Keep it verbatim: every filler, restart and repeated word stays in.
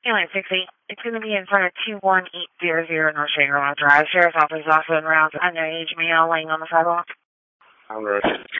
Anyway, sixty. It's going to be in front of two one eight zero zero North Shangri-La Drive. Sheriff's office is also in route. Underage male laying on the sidewalk. I'm ready.